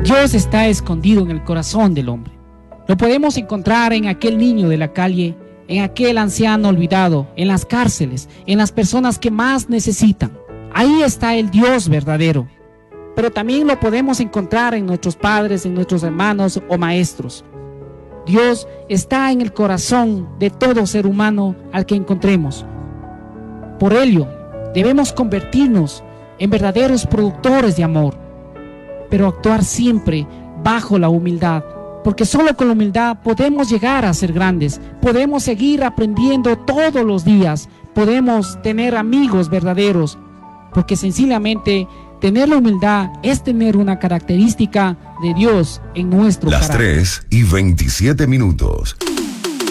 Dios está escondido en el corazón del hombre. Lo podemos encontrar en aquel niño de la calle, en aquel anciano olvidado, en las cárceles, en las personas que más necesitan. Ahí está el Dios verdadero. Pero también lo podemos encontrar en nuestros padres, en nuestros hermanos o maestros. Dios está en el corazón de todo ser humano al que encontremos. Por ello, debemos convertirnos en verdaderos productores de amor, pero actuar siempre bajo la humildad, porque solo con la humildad podemos llegar a ser grandes, podemos seguir aprendiendo todos los días, podemos tener amigos verdaderos, porque sencillamente tener la humildad es tener una característica de Dios en nuestro carácter. Las 3:27.